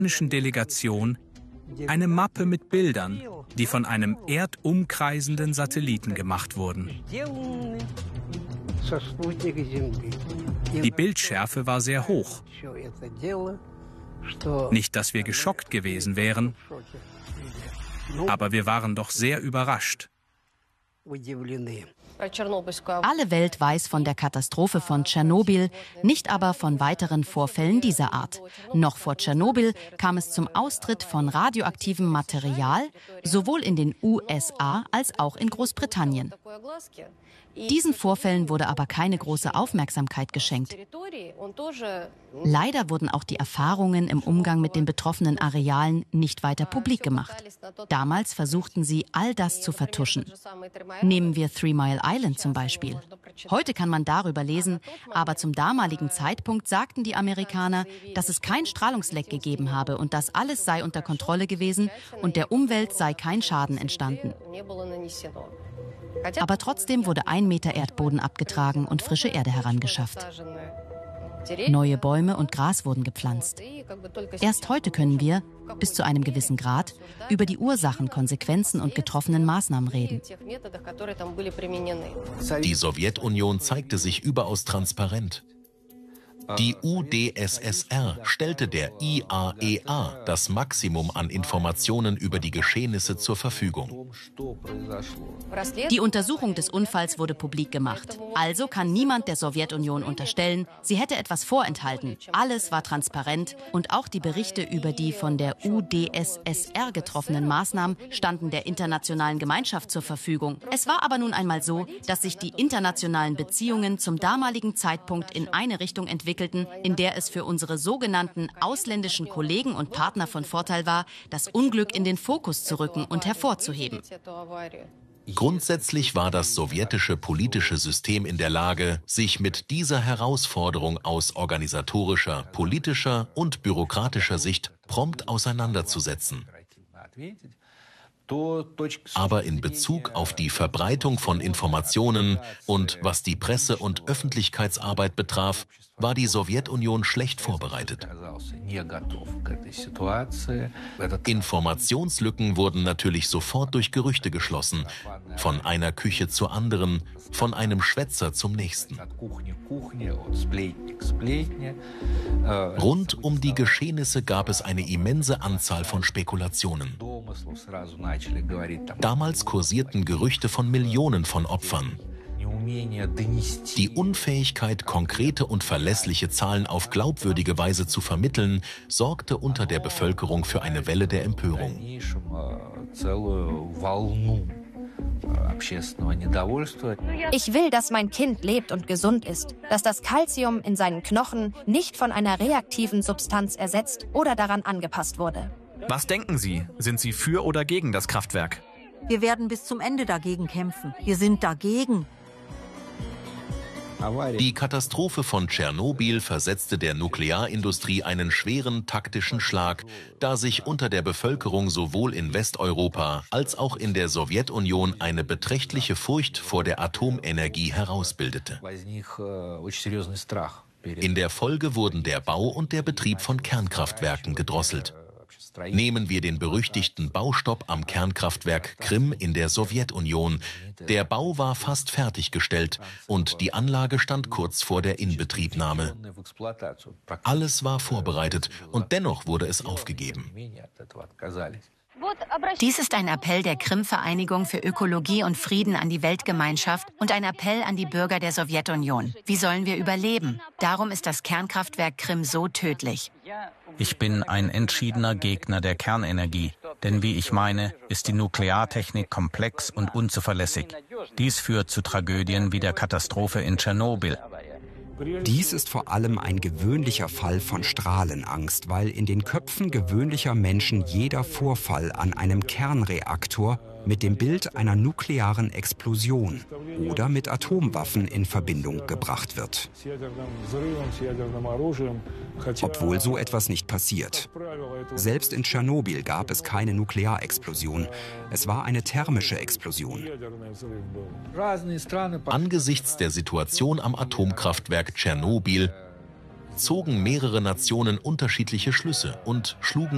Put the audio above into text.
amerikanischen Delegation eine Mappe mit Bildern, die von einem erdumkreisenden Satelliten gemacht wurden. Die Bildschärfe war sehr hoch. Nicht, dass wir geschockt gewesen wären, aber wir waren doch sehr überrascht. Alle Welt weiß von der Katastrophe von Tschernobyl, nicht aber von weiteren Vorfällen dieser Art. Noch vor Tschernobyl kam es zum Austritt von radioaktivem Material, sowohl in den USA als auch in Großbritannien. Diesen Vorfällen wurde aber keine große Aufmerksamkeit geschenkt. Leider wurden auch die Erfahrungen im Umgang mit den betroffenen Arealen nicht weiter publik gemacht. Damals versuchten sie, all das zu vertuschen. Nehmen wir 3 Mile Island zum Beispiel. Heute kann man darüber lesen, aber zum damaligen Zeitpunkt sagten die Amerikaner, dass es kein Strahlungsleck gegeben habe und dass alles sei unter Kontrolle gewesen und der Umwelt sei kein Schaden entstanden. Aber trotzdem wurde 1 Meter Erdboden abgetragen und frische Erde herangeschafft. Neue Bäume und Gras wurden gepflanzt. Erst heute können wir, bis zu einem gewissen Grad, über die Ursachen, Konsequenzen und getroffenen Maßnahmen reden. Die Sowjetunion zeigte sich überaus transparent. Die UdSSR stellte der IAEA das Maximum an Informationen über die Geschehnisse zur Verfügung. Die Untersuchung des Unfalls wurde publik gemacht. Also kann niemand der Sowjetunion unterstellen, sie hätte etwas vorenthalten. Alles war transparent und auch die Berichte über die von der UdSSR getroffenen Maßnahmen standen der internationalen Gemeinschaft zur Verfügung. Es war aber nun einmal so, dass sich die internationalen Beziehungen zum damaligen Zeitpunkt in eine Richtung entwickelten, in der es für unsere sogenannten ausländischen Kollegen und Partner von Vorteil war, das Unglück in den Fokus zu rücken und hervorzuheben. Grundsätzlich war das sowjetische politische System in der Lage, sich mit dieser Herausforderung aus organisatorischer, politischer und bürokratischer Sicht prompt auseinanderzusetzen. Aber in Bezug auf die Verbreitung von Informationen und was die Presse- und Öffentlichkeitsarbeit betraf, war die Sowjetunion schlecht vorbereitet. Informationslücken wurden natürlich sofort durch Gerüchte geschlossen, von einer Küche zur anderen, von einem Schwätzer zum nächsten. Rund um die Geschehnisse gab es eine immense Anzahl von Spekulationen. Damals kursierten Gerüchte von Millionen von Opfern. Die Unfähigkeit, konkrete und verlässliche Zahlen auf glaubwürdige Weise zu vermitteln, sorgte unter der Bevölkerung für eine Welle der Empörung. Ich will, dass mein Kind lebt und gesund ist, dass das Calcium in seinen Knochen nicht von einer reaktiven Substanz ersetzt oder daran angepasst wurde. Was denken Sie? Sind Sie für oder gegen das Kraftwerk? Wir werden bis zum Ende dagegen kämpfen. Wir sind dagegen. Die Katastrophe von Tschernobyl versetzte der Nuklearindustrie einen schweren taktischen Schlag, da sich unter der Bevölkerung sowohl in Westeuropa als auch in der Sowjetunion eine beträchtliche Furcht vor der Atomenergie herausbildete. In der Folge wurden der Bau und der Betrieb von Kernkraftwerken gedrosselt. Nehmen wir den berüchtigten Baustopp am Kernkraftwerk Krim in der Sowjetunion. Der Bau war fast fertiggestellt und die Anlage stand kurz vor der Inbetriebnahme. Alles war vorbereitet und dennoch wurde es aufgegeben. Dies ist ein Appell der Krim-Vereinigung für Ökologie und Frieden an die Weltgemeinschaft und ein Appell an die Bürger der Sowjetunion. Wie sollen wir überleben? Darum ist das Kernkraftwerk Krim so tödlich. Ich bin ein entschiedener Gegner der Kernenergie, denn wie ich meine, ist die Nukleartechnik komplex und unzuverlässig. Dies führt zu Tragödien wie der Katastrophe in Tschernobyl. Dies ist vor allem ein gewöhnlicher Fall von Strahlenangst, weil in den Köpfen gewöhnlicher Menschen jeder Vorfall an einem Kernreaktor mit dem Bild einer nuklearen Explosion oder mit Atomwaffen in Verbindung gebracht wird. Obwohl so etwas nicht passiert. Selbst in Tschernobyl gab es keine Nuklearexplosion. Es war eine thermische Explosion. Angesichts der Situation am Atomkraftwerk Tschernobyl zogen mehrere Nationen unterschiedliche Schlüsse und schlugen